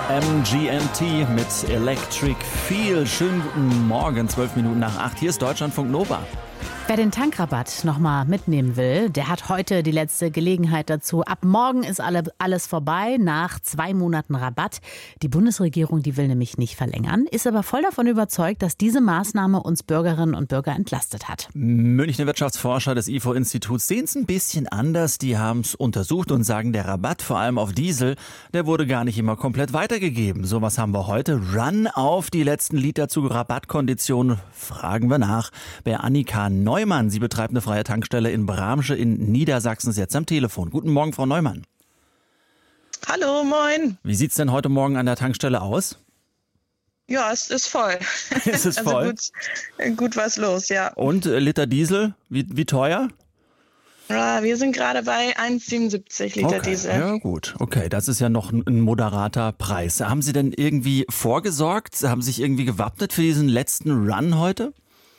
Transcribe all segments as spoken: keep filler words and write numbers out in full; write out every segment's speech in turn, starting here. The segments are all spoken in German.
M G M T mit Electric Feel. Schönen guten Morgen, zwölf Minuten nach acht. Hier ist Deutschlandfunk Nova. Wer den Tankrabatt nochmal mitnehmen will, der hat heute die letzte Gelegenheit dazu. Ab morgen ist alle, alles vorbei, nach zwei Monaten Rabatt. Die Bundesregierung, die will nämlich nicht verlängern, ist aber voll davon überzeugt, dass diese Maßnahme uns Bürgerinnen und Bürger entlastet hat. Münchner Wirtschaftsforscher des I F O-Instituts sehen es ein bisschen anders. Die haben es untersucht und sagen, der Rabatt, vor allem auf Diesel, der wurde gar nicht immer komplett weitergegeben. So was haben wir heute. Run auf die letzten Liter zu Rabattkonditionen. Fragen wir nach bei Annika Neumann. Neumann, sie betreibt eine freie Tankstelle in Bramsche in Niedersachsen, ist jetzt am Telefon. Guten Morgen, Frau Neumann. Hallo, moin. Wie sieht's denn heute Morgen an der Tankstelle aus? Ja, es ist voll. Es ist voll? Also gut, gut was los, ja. Und äh, Liter Diesel, wie, wie teuer? Ja, wir sind gerade bei eins Komma siebenundsiebzig Liter okay. Diesel. Ja gut, okay, das ist ja noch ein, ein moderater Preis. Haben Sie denn irgendwie vorgesorgt? Haben Sie sich irgendwie gewappnet für diesen letzten Run heute?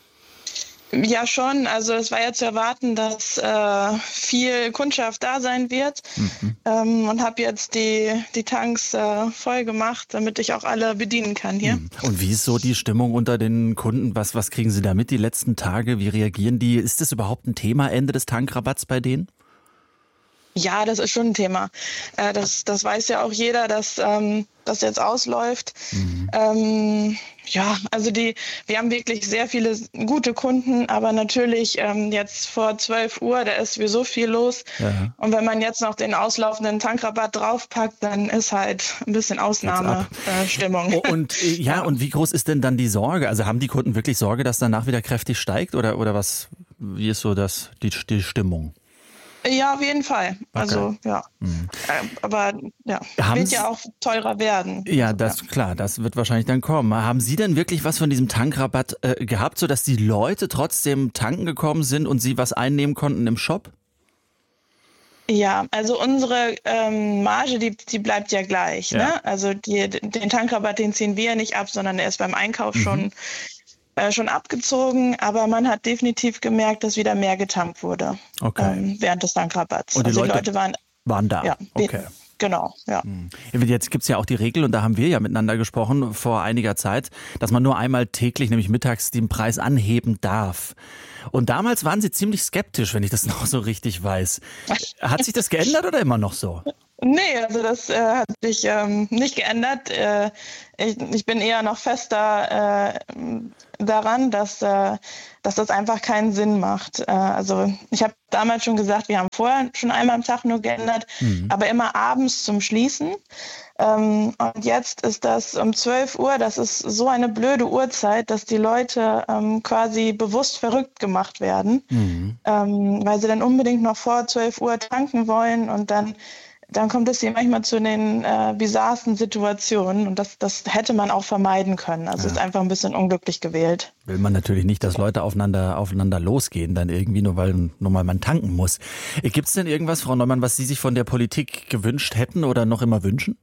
Ja, schon. Also es war ja zu erwarten, dass äh, viel Kundschaft da sein wird. Mhm. Ähm, und habe jetzt die, die Tanks äh, voll gemacht, damit ich auch alle bedienen kann hier. Und wie ist so die Stimmung unter den Kunden? Was, was kriegen Sie da mit die letzten Tage? Wie reagieren die? Ist das überhaupt ein Thema, Ende des Tankrabatts bei denen? Ja, das ist schon ein Thema. Äh, das, das weiß ja auch jeder, dass ähm, das jetzt ausläuft. Mhm. Ähm, ja, also die, wir haben wirklich sehr viele gute Kunden, aber natürlich ähm, jetzt vor zwölf Uhr, da ist sowieso viel los. Ja. Und wenn man jetzt noch den auslaufenden Tankrabatt draufpackt, dann ist halt ein bisschen Ausnahmestimmung. Äh, und äh, ja, und wie groß ist denn dann die Sorge? Also haben die Kunden wirklich Sorge, dass danach wieder kräftig steigt oder, oder was? Wie ist so das, die, die Stimmung? Ja, auf jeden Fall. Okay. Also, ja. Mhm. Aber ja, Haben wird ja auch teurer werden. Ja, das ja. klar, das wird wahrscheinlich dann kommen. Haben Sie denn wirklich was von diesem Tankrabatt äh, gehabt, sodass die Leute trotzdem tanken gekommen sind und Sie was einnehmen konnten im Shop? Ja, also unsere ähm, Marge, die, die bleibt ja gleich. Ja. Ne? Also die, den Tankrabatt, den ziehen wir ja nicht ab, sondern der ist beim Einkauf mhm. schon schon abgezogen, aber man hat definitiv gemerkt, dass wieder mehr getankt wurde okay. ähm, während des Tankrabatts. Und die, also Leute, die Leute waren, waren da? Ja, okay. Genau, ja. Jetzt gibt's ja auch die Regel, und da haben wir ja miteinander gesprochen vor einiger Zeit, dass man nur einmal täglich, nämlich mittags, den Preis anheben darf. Und damals waren Sie ziemlich skeptisch, wenn ich das noch so richtig weiß. Hat sich das geändert oder immer noch so? Nee, also das äh, hat sich ähm, nicht geändert. Äh, ich, ich bin eher noch fester äh, daran, dass, äh, dass das einfach keinen Sinn macht. Äh, also ich habe damals schon gesagt, wir haben vorher schon einmal am Tag nur geändert, mhm. aber immer abends zum Schließen. Ähm, und jetzt ist das um zwölf Uhr, das ist so eine blöde Uhrzeit, dass die Leute ähm, quasi bewusst verrückt gemacht werden, mhm. ähm, weil sie dann unbedingt noch vor zwölf Uhr tanken wollen und dann dann kommt es hier manchmal zu den äh, bizarren Situationen und das, das hätte man auch vermeiden können. Also ja. ist einfach ein bisschen unglücklich gewählt. Will man natürlich nicht, dass Leute aufeinander, aufeinander losgehen, dann irgendwie nur weil, nur weil man tanken muss. Gibt es denn irgendwas, Frau Neumann, was Sie sich von der Politik gewünscht hätten oder noch immer wünschen?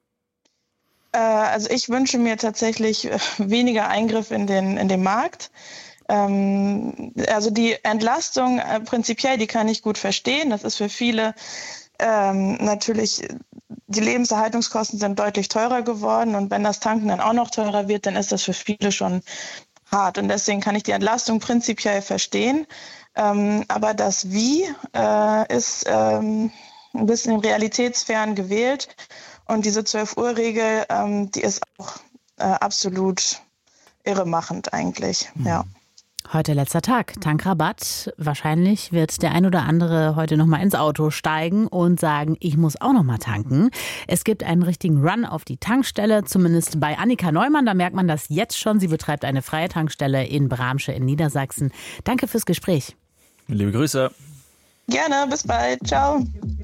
Äh, also ich wünsche mir tatsächlich weniger Eingriff in den, in den Markt. Ähm, also die Entlastung äh, prinzipiell, die kann ich gut verstehen. Das ist für viele Ähm, natürlich, die Lebenserhaltungskosten sind deutlich teurer geworden und wenn das Tanken dann auch noch teurer wird, dann ist das für viele schon hart und deswegen kann ich die Entlastung prinzipiell verstehen, ähm, aber das Wie äh, ist ähm, ein bisschen realitätsfern gewählt und diese zwölf Uhr Regel, ähm, die ist auch äh, absolut irremachend eigentlich, mhm. ja. Heute letzter Tag, Tankrabatt. Wahrscheinlich wird der ein oder andere heute noch mal ins Auto steigen und sagen, ich muss auch noch mal tanken. Es gibt einen richtigen Run auf die Tankstelle, zumindest bei Annika Neumann. Da merkt man das jetzt schon. Sie betreibt eine freie Tankstelle in Bramsche in Niedersachsen. Danke fürs Gespräch. Liebe Grüße. Gerne, bis bald. Ciao.